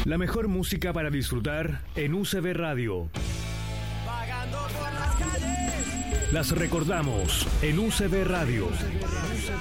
La mejor música para disfrutar en UCB Radio. Vagando por las calles. Las recordamos en UCB Radio.